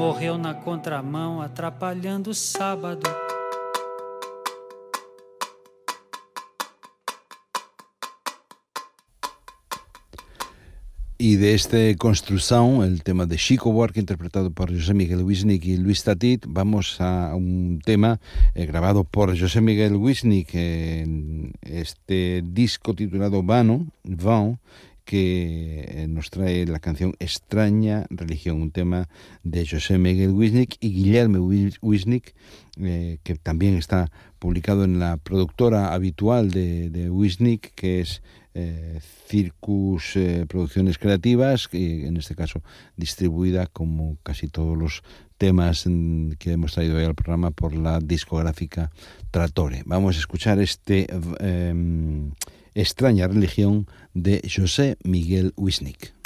morreu na contramão, atrapalhando o sábado. Y de esta construcción, el tema de Chico Buarque, interpretado por José Miguel Wisnik y Luis Tatit, vamos a un tema grabado por José Miguel Wisnik en este disco titulado Vano, que nos trae la canción Extraña Religión, un tema de José Miguel Wisnik y Guillermo Wisnik, que también está publicado en la productora habitual de Wisnik, que es Circus Producciones Creativas, que en este caso distribuida, como casi todos los temas que hemos traído hoy al programa, por la discográfica Trattore. Vamos a escuchar este Extraña Religión de José Miguel Wisnik.